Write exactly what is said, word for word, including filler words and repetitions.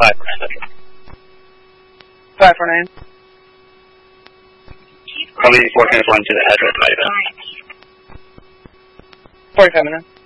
five for nine Central. Five for nine. Probably four twenty-four into the address, right? forty-five minutes.